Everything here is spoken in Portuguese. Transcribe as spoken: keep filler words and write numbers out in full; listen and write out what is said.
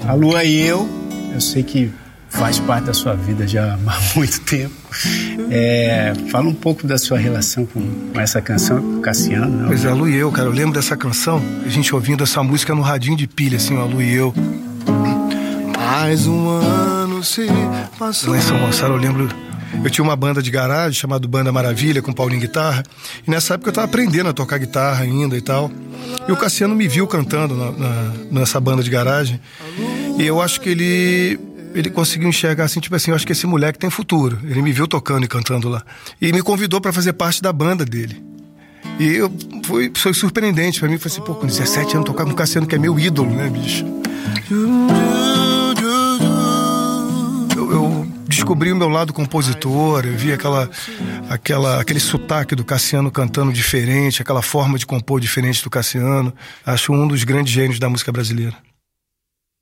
A Lua e eu, eu sei que faz parte da sua vida já há muito tempo. É, fala um pouco da sua relação com, com essa canção, com o Cassiano. Não? Pois é, a Lu e eu, cara, eu lembro dessa canção, a gente ouvindo essa música no radinho de pilha, assim, ó, a Lu e eu. Mais um ano se passou. Lá em São Gonçalo, eu lembro, eu tinha uma banda de garagem chamada Banda Maravilha, com Paulinho Guitarra, e nessa época eu tava aprendendo a tocar guitarra ainda e tal. E o Cassiano me viu cantando na, na, nessa banda de garagem, e eu acho que ele... ele conseguiu enxergar assim, tipo assim, eu acho que esse moleque tem futuro. Ele me viu tocando e cantando lá. E me convidou pra fazer parte da banda dele. E eu, foi, foi surpreendente pra mim. Falei assim, pô, com dezessete anos tocar com o Cassiano, que é meu ídolo, né, bicho? Eu, eu descobri o meu lado compositor, eu vi aquela, aquela, aquele sotaque do Cassiano cantando diferente, aquela forma de compor diferente do Cassiano. Acho um dos grandes gênios da música brasileira.